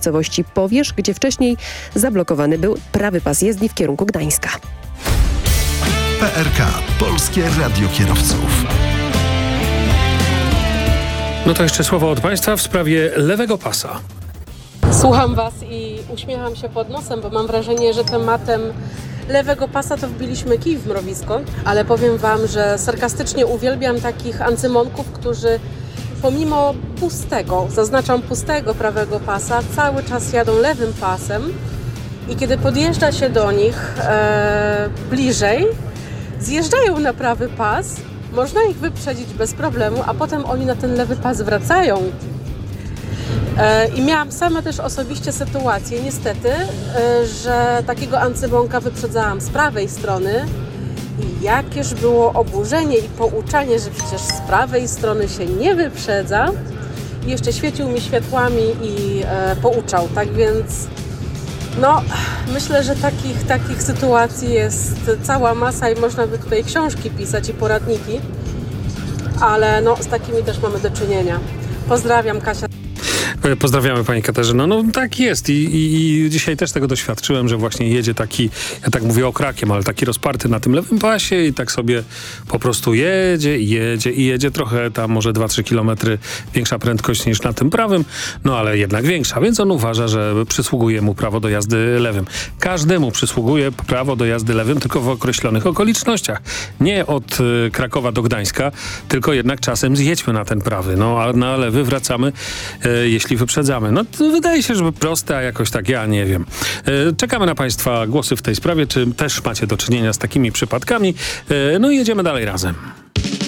miejscowości Powierz, gdzie wcześniej zablokowany był prawy pas jezdni w kierunku Gdańska. PRK, Polskie Radio Kierowców. No to jeszcze słowo od Państwa w sprawie lewego pasa. Słucham Was i uśmiecham się pod nosem, bo mam wrażenie, że tematem lewego pasa to wbiliśmy kij w mrowisko, ale powiem Wam, że sarkastycznie uwielbiam takich ancymonków, którzy pomimo pustego, zaznaczam pustego prawego pasa, cały czas jadą lewym pasem i kiedy podjeżdża się do nich bliżej, zjeżdżają na prawy pas, można ich wyprzedzić bez problemu, a potem oni na ten lewy pas wracają. I miałam sama też osobiście sytuację, niestety, że takiego ancymonka wyprzedzałam z prawej strony i jakież było oburzenie i pouczanie, że przecież z prawej strony się nie wyprzedza. I jeszcze świecił mi światłami i pouczał, tak więc no, myślę, że takich sytuacji jest cała masa i można by tutaj książki pisać i poradniki, ale no, z takimi też mamy do czynienia. Pozdrawiam, Kasia. Pozdrawiamy Pani Katarzyno. No tak jest i dzisiaj też tego doświadczyłem, że właśnie jedzie taki, ja tak mówię okrakiem, ale taki rozparty na tym lewym pasie i tak sobie po prostu jedzie trochę tam może 2-3 kilometry większa prędkość niż na tym prawym, no ale jednak większa, więc on uważa, że przysługuje mu prawo do jazdy lewym. Każdemu przysługuje prawo do jazdy lewym, tylko w określonych okolicznościach. Nie od Krakowa do Gdańska, tylko jednak czasem zjedźmy na ten prawy, no a na lewy wracamy, jeśli wyprzedzamy. No to wydaje się, że proste, a jakoś tak ja nie wiem. Czekamy na Państwa głosy w tej sprawie, czy też macie do czynienia z takimi przypadkami. No i jedziemy dalej razem.